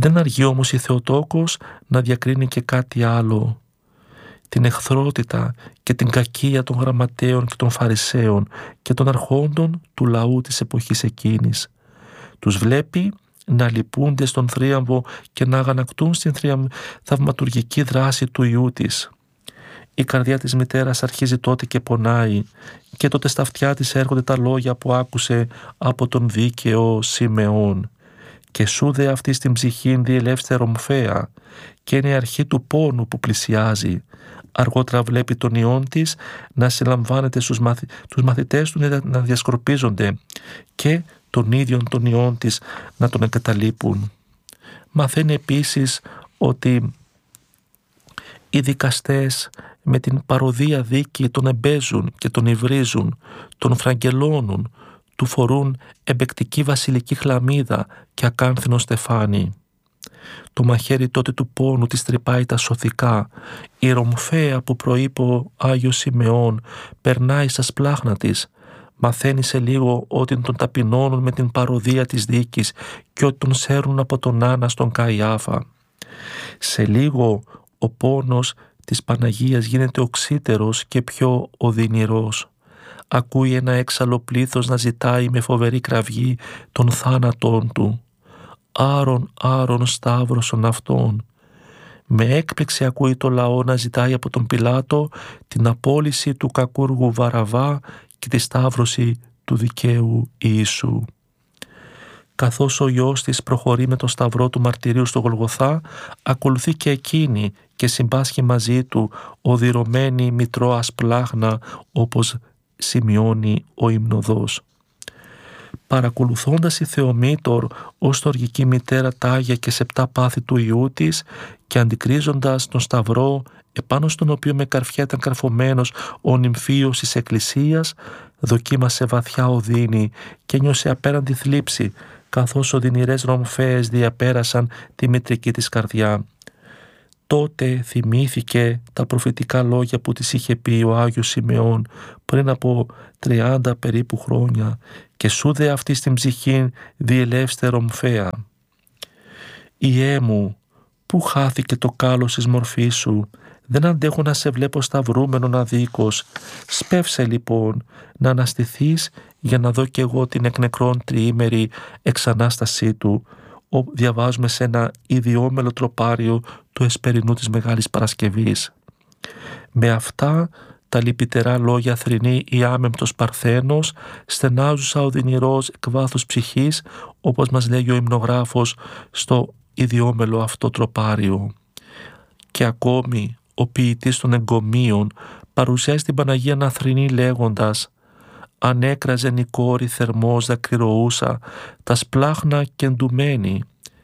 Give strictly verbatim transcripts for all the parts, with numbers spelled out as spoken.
Δεν αργεί όμως η Θεοτόκος να διακρίνει και κάτι άλλο, την εχθρότητα και την κακία των γραμματέων και των φαρισαίων και των αρχόντων του λαού της εποχής εκείνης. Τους βλέπει να λυπούνται στον θρίαμβο και να αγανακτούν στην θαυματουργική δράση του Υιού της. Η καρδιά της μητέρας αρχίζει τότε και πονάει, και τότε στα αυτιά της έρχονται τα λόγια που άκουσε από τον δίκαιο Σιμεών. «Και σου δε αυτή στην ψυχήν διελεύστερο μφαία», και είναι η αρχή του πόνου που πλησιάζει. Αργότερα βλέπει τον Υιόν της να συλλαμβάνεται στους μαθη... τους μαθητές του να διασκορπίζονται και τον ίδιον τον Υιόν της να τον εγκαταλείπουν. Μαθαίνει επίσης ότι οι δικαστές με την παροδία δίκη τον εμπέζουν και τον υβρίζουν, τον φραγγελώνουν, του φορούν εμπεκτική βασιλική χλαμίδα και ακάνθινο στεφάνι. Το μαχαίρι τότε του πόνου της τρυπάει τα σωθικά. Η ρομφαία που προείπε ο Άγιος Σιμεών περνάει στα σπλάχνα της. Μαθαίνει σε λίγο ότι τον ταπεινώνουν με την παροδία της δίκης και ότι τον σέρνουν από τον Άννα στον Καϊάφα. Σε λίγο ο πόνος της Παναγίας γίνεται οξύτερος και πιο οδυνηρός. Ακούει ένα έξαλλο πλήθος να ζητάει με φοβερή κραυγή τον θάνατον του. «Άρον, Άρον, σταύρωσον αυτόν». Με έκπληξη ακούει το λαό να ζητάει από τον Πιλάτο την απόλυση του κακούργου Βαραβά και τη σταύρωση του δικαίου Ιησού. Καθώς ο γιος της προχωρεί με τον σταυρό του μαρτυρίου στο Γολγοθά, ακολουθεί και εκείνη και συμπάσχει μαζί του οδυρωμένη μητρώα σπλάχνα, όπως σημειώνει ο υμνοδός. Παρακολουθώντας η Θεομήτωρ ως τοργική μητέρα τα Άγια και σεπτά πάθη του Υιού της και αντικρίζοντας τον σταυρό επάνω στον οποίο με καρφιά ήταν καρφωμένος ο νυμφίος της Εκκλησίας, δοκίμασε βαθιά οδύνη και νιώσε απέραντη θλίψη, καθώς οδυνηρές ρομφαίες διαπέρασαν τη μητρική της καρδιά. Τότε θυμήθηκε τα προφητικά λόγια που της είχε πει ο Άγιος Σιμεών πριν από τριάντα περίπου χρόνια, και σου δε αυτή στην ψυχή διελεύστε ρομφαία. Ιέ μου, πού χάθηκε το κάλος της μορφής σου, δεν αντέχω να σε βλέπω σταυρούμενον αδίκως. Σπεύσε λοιπόν να αναστηθείς για να δω κι εγώ την εκ νεκρών τριήμερη εξανάστασή του. Διαβάζουμε σε ένα ιδιόμελο τροπάριο του εσπερινού της Μεγάλης Παρασκευής. Με αυτά τα λυπητερά λόγια θρηνεί η άμεμπτος Παρθένος, στενάζουσα οδυνηρός εκ βάθους ψυχής, όπως μας λέγει ο υμνογράφος στο ιδιόμελο αυτό τροπάριο. Και ακόμη ο ποιητής των εγκομείων παρουσιάζει την Παναγία να θρηνεί λέγοντας: «Αν έκραζεν η κόρη θερμός δακρυρωούσα, τα σπλάχνα και εντουμένη»,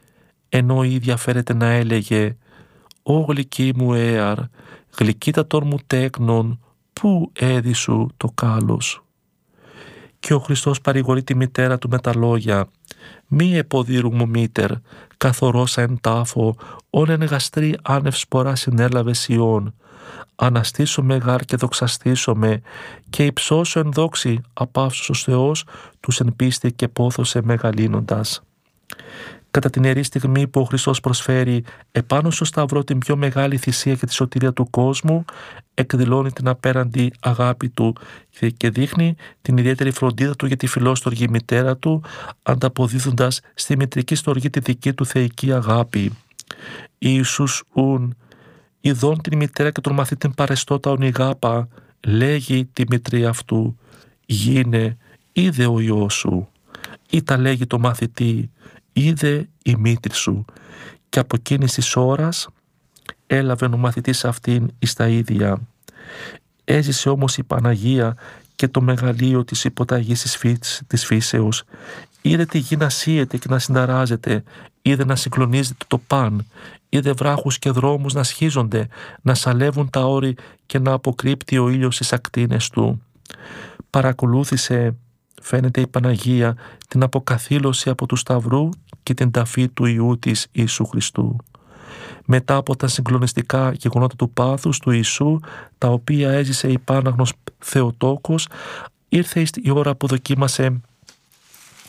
ενώ η ίδια φέρεται να έλεγε: «Ω γλυκή μου έαρ, γλυκύτατον μου τέκνον, πού έδισου το κάλος». Και ο Χριστός παρηγορεί τη μητέρα του με τα λόγια: «Μη εποδύρου μου μήτερ, καθορώσα εν τάφο, όν εν γαστρή άνευ σπορά συνέλαβες ιών. Αναστήσομαι γάρ και δοξαστήσομαι, και υψώσω εν δόξη απαύσος Θεός, τους εν πίστη και πόθωσε μεγαλύνοντας». Κατά την ιερή στιγμή που ο Χριστός προσφέρει επάνω στο σταυρό την πιο μεγάλη θυσία και τη σωτηρία του κόσμου, εκδηλώνει την απέραντη αγάπη του και δείχνει την ιδιαίτερη φροντίδα του για τη φιλόστοργη μητέρα του, ανταποδίδοντας στη μητρική στοργή τη δική του θεϊκή αγάπη. «Ιησούς ουν, ειδών την μητέρα και τον μαθήτην παρεστώτα ονιγάπα», λέγει τη μητρή αυτού, «γίνε, είδε ο Υιός σου», ή τα λέγει το μαθητή, «είδε η μήτρη σου», και από εκείνης της ώρας έλαβε ο μαθητής αυτήν εις τα ίδια. Έζησε όμως η Παναγία και το μεγαλείο της υποταγής της, φύσης, της φύσεως. Είδε τη γη να σύεται και να συνταράζεται, είδε να συγκλονίζεται το παν, είδε βράχους και δρόμους να σχίζονται, να σαλεύουν τα όρη και να αποκρύπτει ο ήλιος στις ακτίνες του. Παρακολούθησε, φαίνεται, η Παναγία την αποκαθήλωση από του Σταυρού και την ταφή του Υιού της Ιησού Χριστού. Μετά από τα συγκλονιστικά γεγονότα του πάθους του Ιησού, τα οποία έζησε η Πάναγνος Θεοτόκος, ήρθε η ώρα που δοκίμασε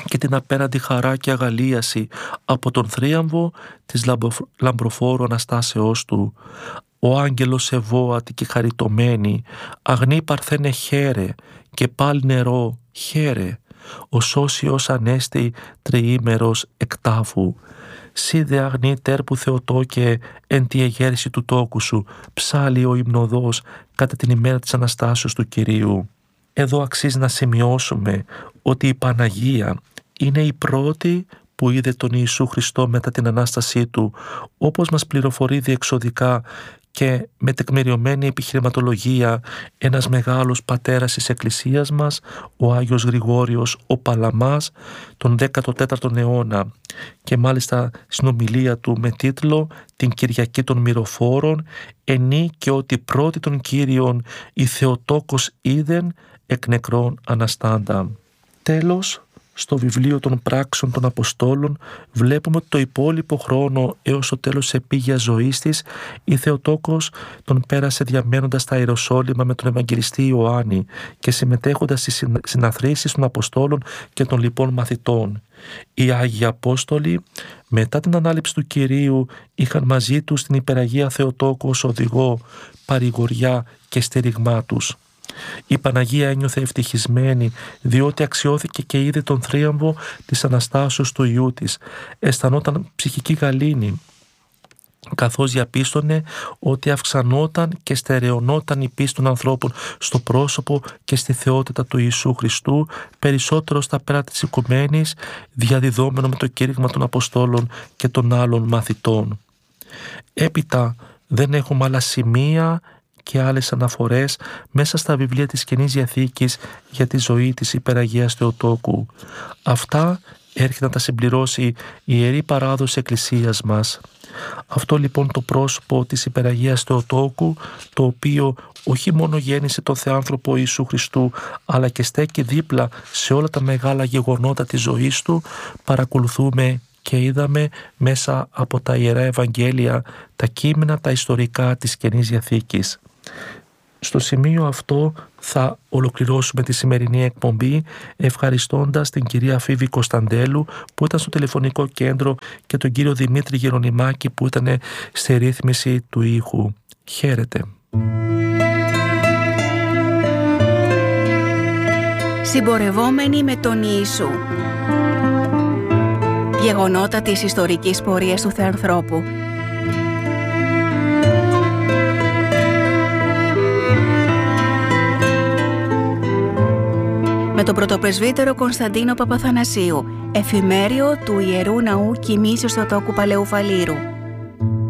και την απέραντη χαρά και αγαλίαση από τον θρίαμβο της λαμπροφόρου Αναστάσεώς του. Ο άγγελος ευώατη και χαριτωμένη, αγνή παρθένε χαίρε και πάλι νερό χαίρε, ο σώσιος ανέστη τριήμερος εκτάφου. Σύ δε αγνή τέρπου Θεοτόκε εν τη εγέρση του τόκου σου, ψάλλει ο υμνοδός κατά την ημέρα της Αναστάσεως του Κυρίου. Εδώ αξίζει να σημειώσουμε ότι η Παναγία είναι η πρώτη που είδε τον Ιησού Χριστό μετά την Ανάστασή Του, όπως μας πληροφορεί διεξοδικά και με τεκμηριωμένη επιχειρηματολογία ένας μεγάλος πατέρας της Εκκλησίας μας, ο Άγιος Γρηγόριος ο Παλαμάς, τον δέκατο τέταρτο αιώνα, και μάλιστα στην ομιλία του με τίτλο «Την Κυριακή των Μυροφόρων, ενή και ότι πρώτη των Κύριων η Θεοτόκος είδεν εκ νεκρών αναστάντα». Τέλος, στο βιβλίο των πράξεων των Αποστόλων βλέπουμε ότι το υπόλοιπο χρόνο έως το τέλος της επίγειας ζωής της η Θεοτόκος τον πέρασε διαμένοντας στα Ιεροσόλυμα με τον Ευαγγελιστή Ιωάννη και συμμετέχοντας στις συναθρήσεις των Αποστόλων και των λοιπών μαθητών. Οι Άγιοι Απόστολοι μετά την ανάληψη του Κυρίου είχαν μαζί τους την υπεραγία Θεοτόκο ως οδηγό, παρηγοριά και στήριγμά τους. Η Παναγία ένιωθε ευτυχισμένη διότι αξιώθηκε και είδε τον θρίαμβο της Αναστάσεως του Υιού της. Αισθανόταν ψυχική γαλήνη καθώς διαπίστωνε ότι αυξανόταν και στερεωνόταν η πίστη των ανθρώπων στο πρόσωπο και στη θεότητα του Ιησού Χριστού, περισσότερο στα πέρα της οικουμένης, διαδιδόμενο με το κήρυγμα των Αποστόλων και των άλλων μαθητών. Έπειτα δεν έχουμε άλλα σημεία και άλλες αναφορές μέσα στα βιβλία της Καινής Διαθήκης για τη ζωή της Υπεραγίας Θεοτόκου. Αυτά έρχεται να τα συμπληρώσει η Ιερή Παράδοση Εκκλησίας μας. Αυτό λοιπόν το πρόσωπο της Υπεραγίας Θεοτόκου, το οποίο όχι μόνο γέννησε τον Θεάνθρωπο Ιησού Χριστού, αλλά και στέκει δίπλα σε όλα τα μεγάλα γεγονότα της ζωής του, παρακολουθούμε και είδαμε μέσα από τα Ιερά Ευαγγέλια, τα κείμενα, τα ιστορικά της Καινής Διαθήκης. Στο σημείο αυτό θα ολοκληρώσουμε τη σημερινή εκπομπή ευχαριστώντας την κυρία Φίβη Κωνσταντέλου που ήταν στο τηλεφωνικό κέντρο και τον κύριο Δημήτρη Γερονιμάκη που ήταν στη ρύθμιση του ήχου. Χαίρετε. Συμπορευόμενοι με τον Ιησού. Γεγονότα της ιστορικής πορείας του Θεανθρώπου. Με τον πρωτοπρεσβύτερο Κωνσταντίνο Παπαθανασίου, εφημέριο του Ιερού Ναού Κοιμήσεως Θεοτόκου Παλαιού Φαλήρου.